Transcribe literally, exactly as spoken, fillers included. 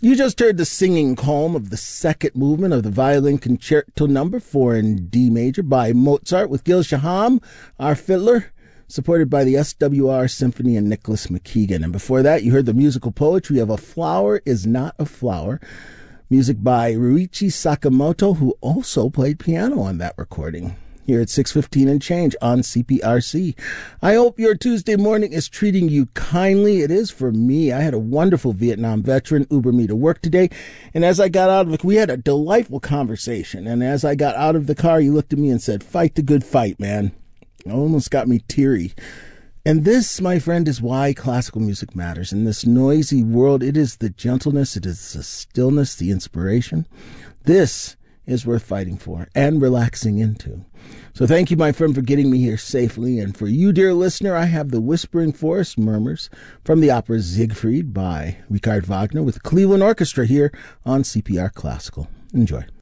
You just heard the singing calm of the second movement of the Violin Concerto Number four in D major by Mozart with Gil Shaham, our fiddler, supported by the S W R Symphony and Nicholas McKeegan. And before that, you heard the musical poetry of A Flower is Not a Flower, music by Ryuichi Sakamoto, who also played piano on that recording. Here at six fifteen and change on C P R C. I hope your Tuesday morning is treating you kindly. It is for me. I had a wonderful Vietnam veteran Uber me to work today. And as I got out of it, we had a delightful conversation. And as I got out of the car, he looked at me and said, "Fight the good fight, man." It almost got me teary. And this, my friend, is why classical music matters. In this noisy world, it is the gentleness, it is the stillness, the inspiration. This is worth fighting for and relaxing into. So thank you, my friend, for getting me here safely. And for you, dear listener, I have the Whispering Forest Murmurs from the opera Siegfried by Richard Wagner with Cleveland Orchestra here on C P R Classical. Enjoy.